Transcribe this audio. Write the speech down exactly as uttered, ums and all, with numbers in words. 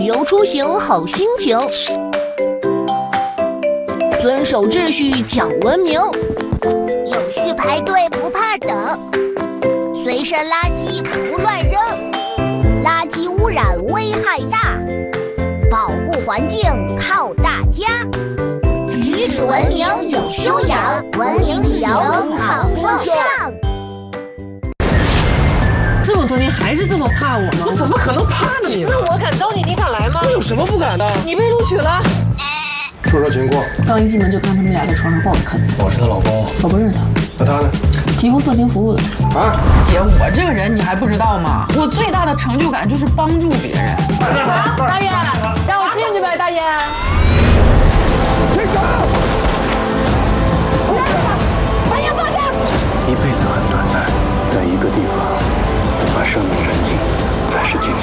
由出行好心情，遵守秩序讲文明， 有序排队不怕等，随身垃圾不乱扔，垃圾污染危害大，保护环境靠大家。举止文明有修养，文明旅游好风尚。 这么多年还是这么怕我吗？ 我怎么可能怕呢你？ 那我敢招你，你敢来吗？ 我有什么不敢的？ 你被录取了。 说说情况。 刚一进门就看他们俩在床上抱着啃。 我是她老公。 我不认识他。 那他呢？ 提供色情服务的。 啊， 姐，我这个人你还不知道吗？我最大的成就感就是帮助别人。 大爷，让我进去呗，大爷。 别走！ 把人放下！ 一辈子很短暂，在一个地方把生命燃尽，才是尽头。